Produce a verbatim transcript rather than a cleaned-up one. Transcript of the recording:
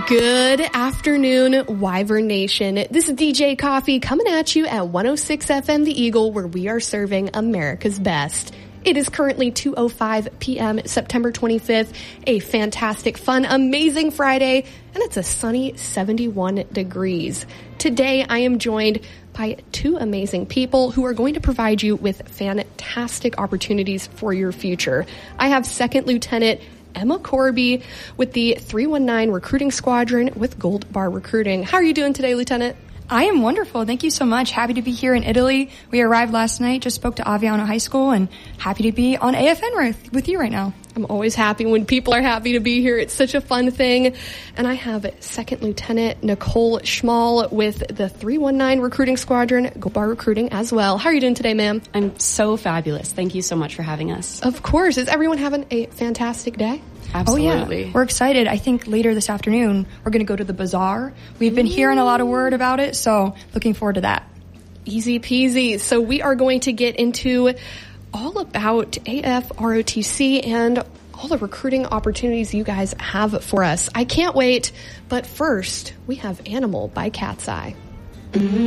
Good afternoon, Wyvern Nation. This is D J Coffee coming at you at one oh six F M The Eagle, where we are serving America's best. It is currently two oh five p.m. September twenty-fifth, a fantastic, fun, amazing Friday, and it's a sunny seventy-one degrees. Today, I am joined by two amazing people who are going to provide you with fantastic opportunities for your future. I have Second Lieutenant Emma Corby with the three one nine Recruiting Squadron with Gold Bar Recruiting. How are you doing today, Lieutenant? I am wonderful. Thank you so much. Happy to be here in Italy. We arrived last night, just spoke to Aviano High School, and happy to be on A F N with, with you right now. I'm always happy when people are happy to be here. It's such a fun thing. And I have Second Lieutenant Nicole Schmall with the three one nine Recruiting Squadron, Gold Bar Recruiting as well. How are you doing today, ma'am? I'm so fabulous. Thank you so much for having us. Of course. Is everyone having a fantastic day? Absolutely. Oh, yeah. We're excited. I think later this afternoon, we're going to go to the bazaar. We've been hearing a lot of word about it, so looking forward to that. Easy peasy. So we are going to get into all about A F R O T C and all the recruiting opportunities you guys have for us. I can't wait. But first, we have Animal by Cat's Eye. Mm-hmm.